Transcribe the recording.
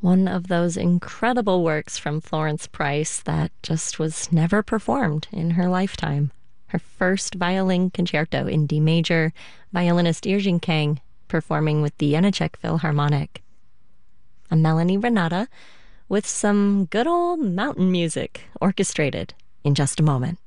One of those incredible works from Florence Price that just was never performed in her lifetime. Her first violin concerto in D major, violinist Irving Kang performing with the Janáček Philharmonic. I'm Melanie Renata with some good old mountain music orchestrated in just a moment.